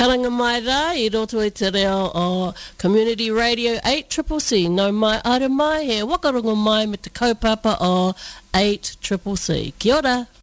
Karanga mai rā, I roto I te reo o Community Radio 8CCC. No mai ara mai, he wakarongo mai me te kaupapa o 8CCC. Kia ora.